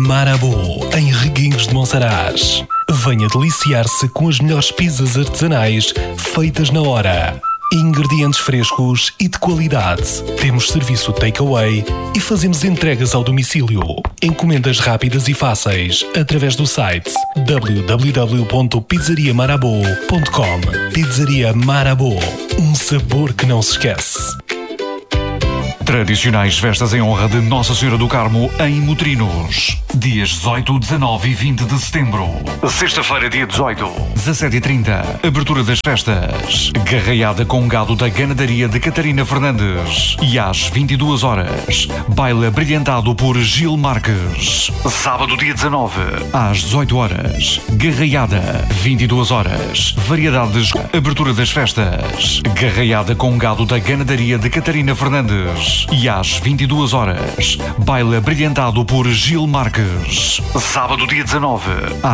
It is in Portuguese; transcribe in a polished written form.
Marabou, em Reguengos de Monsaraz. Venha deliciar-se com as melhores pizzas artesanais feitas na hora. Ingredientes frescos e de qualidade. Temos serviço takeaway e fazemos entregas ao domicílio. Encomendas rápidas e fáceis através do site www.pizzariamarabou.com. Pizzaria Marabou, um sabor que não se esquece. Tradicionais festas em honra de Nossa Senhora do Carmo em Motrinos. Dias 18, 19 e 20 de setembro. Sexta-feira, dia 18, 17h30. Abertura das festas. Garraiada com gado da ganadaria de Catarina Fernandes. E às 22 horas, baile brilhantado por Gil Marques. Sábado, dia 19, às 18 horas. Garraiada, 22 horas. Variedades. Abertura das festas. Garraiada com gado da ganadaria de Catarina Fernandes. E às 22 horas, baile brilhantado por Gil Marques. Sábado, dia 19,